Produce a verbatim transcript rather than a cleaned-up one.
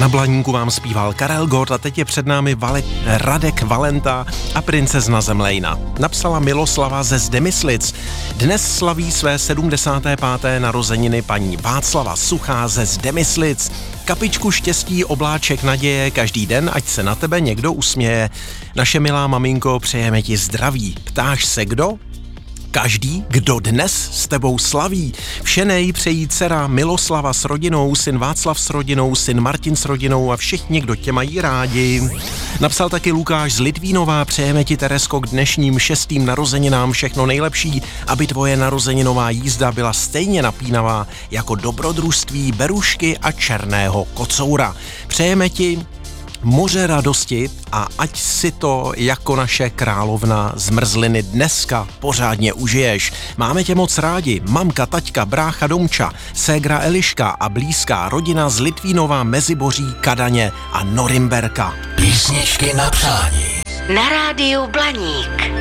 Na Blaníku vám zpíval Karel Gott a teď je před námi Vale- Radek Valenta a princezna Zemlejna. Napsala Miloslava ze Zdemyslic. Dnes slaví své sedmdesáté páté narozeniny paní Václava Suchá ze Zdemyslic. Kapičku štěstí, obláček naděje, každý den, ať se na tebe někdo usměje. Naše milá maminko, přejeme ti zdraví. Ptáš se kdo? Každý, kdo dnes s tebou slaví. Vše nej přejí dcera Miloslava s rodinou, syn Václav s rodinou, syn Martin s rodinou a všichni, kdo tě mají rádi. Napsal taky Lukáš z Litvínova, přejeme ti, Teresko, k dnešním šestým narozeninám všechno nejlepší, aby tvoje narozeninová jízda byla stejně napínavá jako dobrodružství berušky a černého kocoura. Přejeme ti moře radosti a ať si to jako naše královna zmrzliny dneska pořádně užiješ. Máme tě moc rádi, mamka, taťka, brácha Domča, ségra Eliška a blízká rodina z Litvínova, Meziboří, Kadaně a Norimberka. Písničky na přání. Na rádiu Blaník.